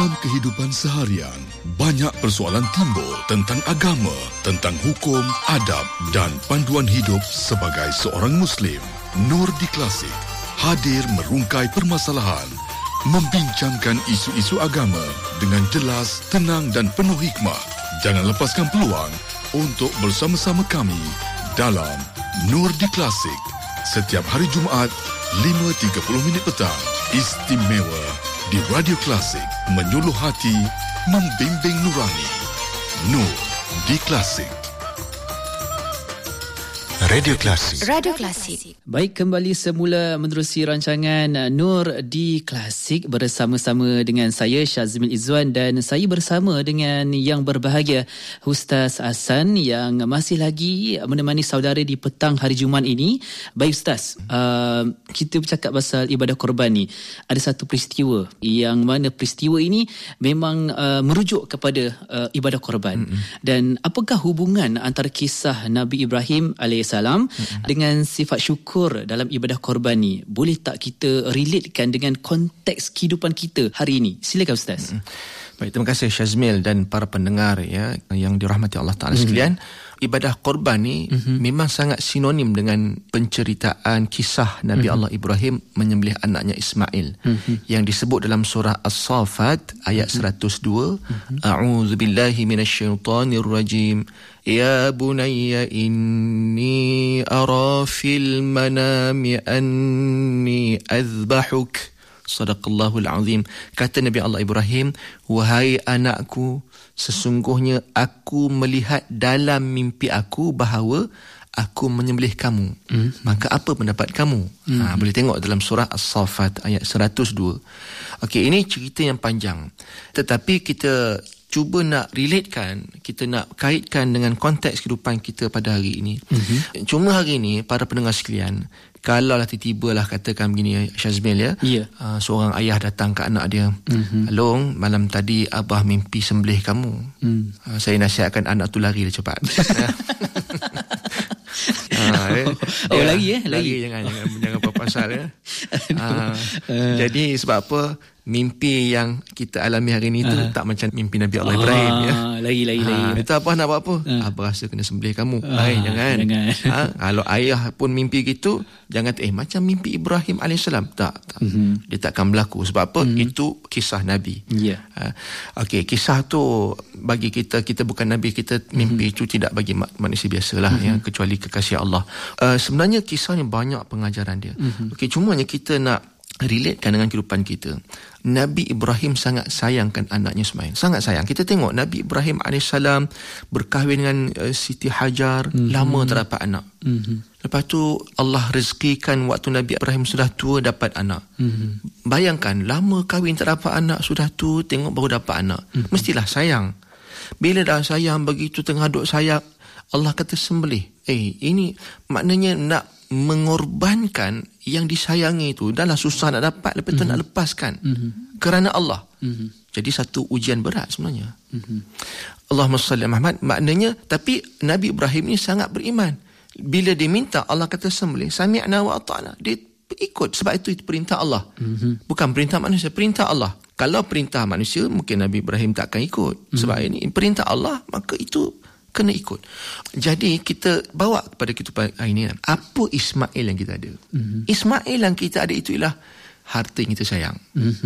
Dalam kehidupan seharian, banyak persoalan timbul tentang agama, tentang hukum, adab dan panduan hidup sebagai seorang Muslim. Nur di Klasik hadir merungkai permasalahan, membincangkan isu-isu agama dengan jelas, tenang dan penuh hikmah. Jangan lepaskan peluang untuk bersama-sama kami dalam Nur di Klasik setiap hari Jumaat 5.30 petang. Istimewa di Radio Klasik, menyuluh hati, membimbing nurani. Nur di Klasik. Radio Klasik. Radio Klasik. Baik, kembali semula menerusi rancangan Nur di Klasik bersama-sama dengan saya Syazmil Izzuan dan saya bersama dengan yang berbahagia Ustaz Hasan yang masih lagi menemani saudara di petang hari Jumaat ini. Baik Ustaz, kita bercakap pasal ibadah korban ni. Ada satu peristiwa yang mana peristiwa ini memang merujuk kepada ibadah korban. Dan apakah hubungan antara kisah Nabi Ibrahim AS dengan sifat syukur dalam ibadah korban ni? Boleh tak kita relatekan dengan konteks kehidupan kita hari ini? Silakan Ustaz. Baik, terima kasih Syazmil dan para pendengar ya yang dirahmati Allah Ta'ala sekalian. Ibadah korban ni memang sangat sinonim dengan penceritaan kisah Nabi Allah Ibrahim menyembelih anaknya Ismail yang disebut dalam surah As-Saffat ayat 102. A'udzu billahi minasyaitonir rajim. Ya bunayya inni ara fil manami anni azbahuk. Sadaqallahul azim. Kata Nabi Allah Ibrahim, wahai anakku, sesungguhnya aku melihat dalam mimpi aku bahawa aku menyembelih kamu. Maka apa pendapat kamu? Boleh tengok dalam surah As-Saffat ayat 102. Okey, ini cerita yang panjang. Tetapi kita cuba nak relatekan, kita nak kaitkan dengan konteks kehidupan kita pada hari ini. Cuma hari ini, para pendengar sekalian, kalau lah tiba-tiba lah katakan begini Syazmil ya, seorang ayah datang ke anak dia, Long, malam tadi abah mimpi sembelih kamu. Saya nasihatkan anak tu lari dah cepat. Lagi jangan apa pasal ya. Jadi sebab apa, mimpi yang kita alami hari ni tu tak macam mimpi Nabi Allah Ibrahim ya. Lagi. Itu abah nak buat apa? Abah rasa kena sembelih kamu. Jangan. Kalau ayah pun mimpi gitu, jangan macam mimpi Ibrahim AS. Tak. Dia takkan berlaku. Sebab apa? Itu kisah Nabi. Okey, kisah tu bagi kita bukan Nabi, kita mimpi itu tidak bagi manusia biasalah ya, kecuali kekasih Allah. Sebenarnya kisah ni banyak pengajaran dia. Okey, cumanya kita nak relatekan dengan kehidupan kita. Nabi Ibrahim sangat sayangkan anaknya Ismail. Sangat sayang. Kita tengok Nabi Ibrahim AS berkahwin dengan Siti Hajar, lama tak dapat anak. Lepas tu Allah rezekikan waktu Nabi Ibrahim sudah tua dapat anak. Bayangkan, lama kahwin tak dapat anak, sudah tua tengok baru dapat anak. Mestilah sayang. Bila dah sayang begitu, tengah duk sayang, Allah kata sembelih. Ini maknanya nak mengorbankan yang disayangi itu. Dah lah susah nak dapat, lepas tu nak lepaskan kerana Allah. Jadi satu ujian berat sebenarnya. Allahumma salli Muhammad. Maknanya, tapi Nabi Ibrahim ni sangat beriman. Bila dia minta, Allah kata sembelih, sami'na wa ata'na, dia ikut. Sebab itu perintah Allah. Bukan perintah manusia, perintah Allah. Kalau perintah manusia, mungkin Nabi Ibrahim tak akan ikut. Sebab ini perintah Allah, maka itu kena ikut. Jadi kita bawa kepada kita hari ini, apa Ismail yang kita ada? Ismail yang kita ada itu ialah harta yang kita sayang,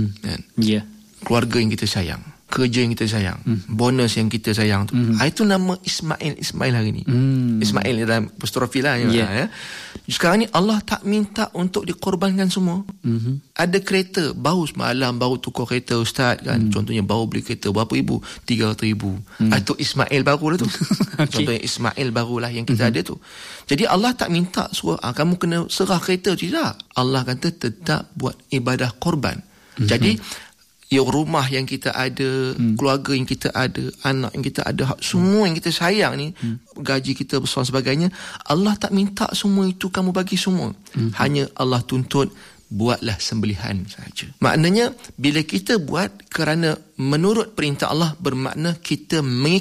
keluarga yang kita sayang, kerja yang kita sayang, bonus yang kita sayang tu. Itu nama Ismail hari ini. Ismail dalam apostrofi lah ya. Sekarang ni Allah tak minta untuk dikorbankan semua. Ada kereta, baru semalam baru tukar kereta ustaz kan. Contohnya baru beli kereta berapa ribu? 300,000. Itu Ismail baru lah tu. Contohnya Ismail barulah yang kita ada tu. Jadi Allah tak minta suruh kamu kena serah kereta, tidak. Allah kata tetap buat ibadah korban. Jadi rumah yang kita ada, keluarga yang kita ada, anak yang kita ada, semua yang kita sayang ni, gaji kita besar sebagainya, Allah tak minta semua itu kamu bagi semua. Hanya Allah tuntut buatlah sembelihan saja. Maknanya bila kita buat kerana menurut perintah Allah, bermakna kita mengikut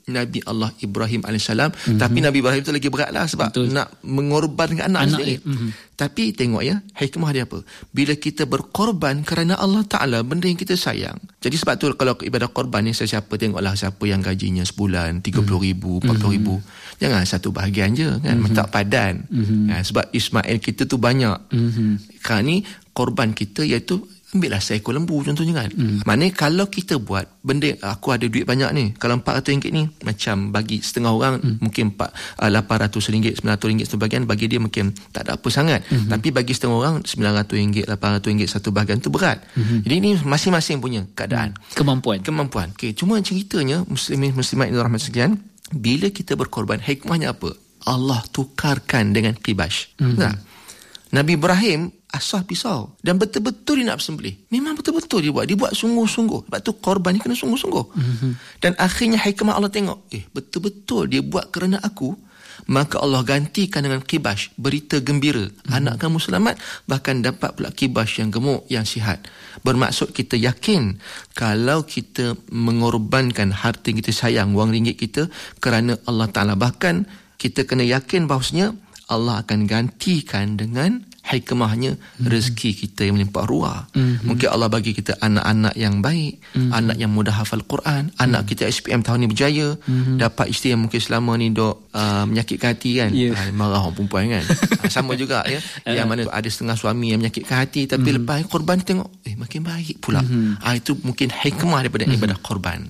Nabi Allah Ibrahim AS. Tapi Nabi Ibrahim tu lagi berat lah sebab nak mengorbankan anak sendiri. Tapi tengok ya, hikmah dia apa? Bila kita berkorban kerana Allah Ta'ala, benda yang kita sayang. Jadi sebab tu kalau ibadah korban ni, siapa tengoklah siapa yang gajinya sebulan 30,000, 40,000. Jangan satu bahagian je kan, tak padan. Sebab Ismail kita tu banyak. Sekarang ni korban kita iaitu ambillah seekor lembu contohnya kan. Maknanya kalau kita buat benda, aku ada duit banyak ni, kalau RM400 ni macam bagi setengah orang mungkin RM800, RM900 sebahagian, bagi dia mungkin tak ada apa sangat. Tapi bagi setengah orang RM900, RM800 satu bahagian tu berat. Jadi ini masing-masing punya keadaan, kemampuan. Okay, cuma ceritanya muslimat yang rahmat sekalian, bila kita berkorban, hikmahnya apa? Allah tukarkan dengan kibash. Nabi Ibrahim asah pisau dan betul-betul dia nak bersembelih. Memang betul-betul dia buat sungguh-sungguh. Sebab tu korban ni kena sungguh-sungguh. Dan akhirnya hikmah Allah tengok, betul-betul dia buat kerana aku, maka Allah gantikan dengan kibash, berita gembira. Anak kamu selamat, bahkan dapat pula kibash yang gemuk, yang sihat. Bermaksud kita yakin kalau kita mengorbankan harta yang kita sayang, wang ringgit kita kerana Allah Ta'ala, bahkan kita kena yakin bahawasanya Allah akan gantikan dengan hikmahnya rezeki kita yang melimpah ruah. Mungkin Allah bagi kita anak-anak yang baik, anak yang mudah hafal Quran, anak kita SPM tahun ni berjaya, dapat isteri yang mungkin selama ni dok menyakitkan hati kan, marah orang perempuan kan. Sama juga ya, yang mana ada setengah suami yang menyakitkan hati, tapi lepas korban tengok makin baik pula. Itu mungkin hikmah daripada ibadah korban.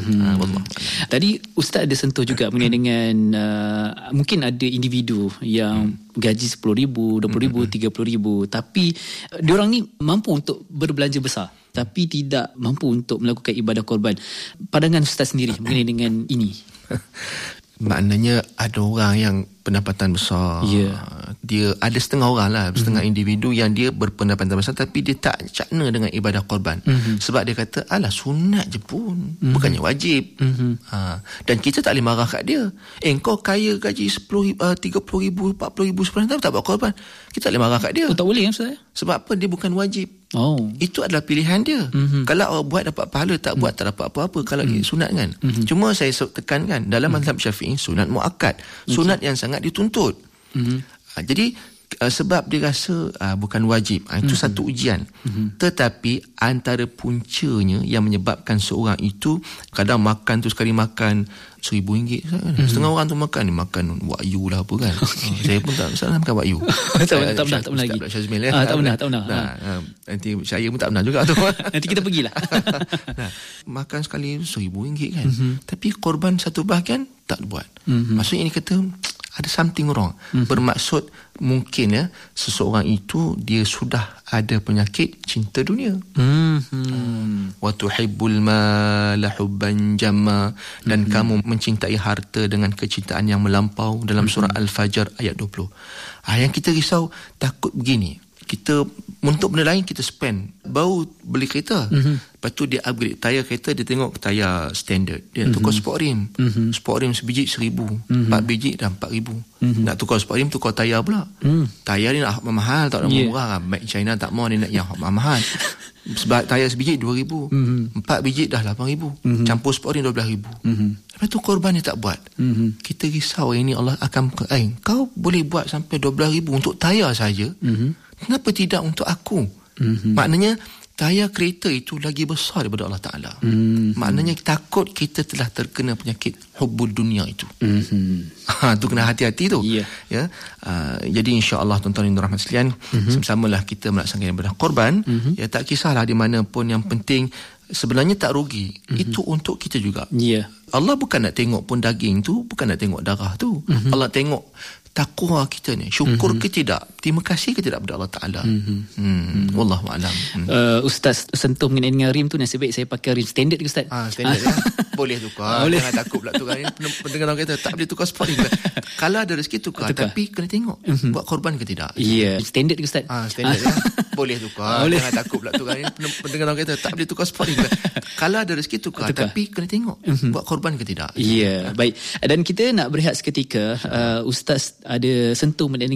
Tadi Ustaz ada sentuh juga mengenai dengan mungkin ada individu yang gaji RM10,000, RM20,000, RM30,000, tapi diorang ni mampu untuk berbelanja besar tapi tidak mampu untuk melakukan ibadah korban. Pandangan Ustaz sendiri mengenai dengan ini? Maknanya ada orang yang pendapatan besar. Dia ada setengah orang lah, setengah individu yang dia berpendapatan besar tapi dia tak cakna dengan ibadah korban. Sebab dia kata, alah sunat je pun, bukannya wajib. Dan kita tak boleh marah kat dia. Kau kaya gaji RM30,000, RM40,000 sebulan tak buat korban. Kita tak boleh marah kat dia. Tak boleh Ustaz? Sebab apa? Dia bukan wajib. Itu adalah pilihan dia. Kalau awak buat dapat pahala, tak buat tak dapat apa-apa. Kalau sunat kan. Cuma saya tekankan, dalam mazhab Syafi'i, sunat muakkad, sunat yang sangat dituntut. Jadi sebab dia rasa bukan wajib, itu satu ujian. Tetapi antara puncanya yang menyebabkan seorang itu kadang makan tu sekali makan RM1,000, setengah orang tu makan wagyu lah apa kan. Saya pun tak salah makan wagyu. tak pernah lagi. Tak pernah. Nanti saya pun tak pernah juga tu. Nanti kita pergilah. Makan sekali RM1,000 kan. Tapi korban satu bahagian tak buat. Maksudnya ini kata ada something wrong. Bermaksud mungkin seseorang itu dia sudah ada penyakit cinta dunia. Wa tuhibbul mala hubban jamma, dan kamu mencintai harta dengan kecintaan yang melampau, dalam surah Al-Fajr ayat 20. Yang kita risau takut begini, kita untuk benda lain kita spend. Baru beli kereta, lepas tu dia upgrade tayar kereta, dia tengok tayar standard, dia nak tukar sport rim. Sport rim sebiji RM1,000, 4 biji dah RM4,000. Nak tukar sport rim, tukar tayar pula. Tayar ni nak mahal, tak nak murah. Make China tak mau, dia nak yang mahal. Sebab tayar sebiji RM2,000, 4 biji dah RM8,000, campur sport rim RM12,000. Lepas tu korban dia tak buat. Kita risau ini Allah akan kau boleh buat sampai RM12,000 untuk tayar saja. Kenapa tidak untuk aku? Maknanya tayar kereta itu lagi besar daripada Allah Ta'ala. Maknanya takut kita telah terkena penyakit hubbud dunia itu. Tu kena hati-hati tu. Jadi insya-Allah tuan-tuan dan rahmat sekalian, sama-samalah kita melaksanakan ibadah korban. Tak kisahlah di mana pun, yang penting sebenarnya tak rugi. Itu untuk kita juga. Allah bukan nak tengok pun daging tu, bukan nak tengok darah tu. Allah tengok takwa kita ni, syukur ke tidak, terima kasih ke tidak kepada Allah Ta'ala. Wallahu a'lam. Ustaz sentuh mengenai dengan rim tu, nasib baik saya pakai rim standard ke Ustaz? Standard ya. Boleh tukar. Jangan takut pula tukar. Pendengar orang kata tak boleh tukar sport ni. Kalau ada rezeki tukar, tapi kena tengok buat korban ke tidak. Standard ke Ustaz? Standard ya. Boleh tukar. Jangan takut pula tukar. Pendengar orang kata tak boleh tukar sport ni. Kalau ada rezeki tukar, tapi kena tengok buat korban ke tidak. Baik. Dan kita nak berehat seketika. Ustaz ada sentuh mengenai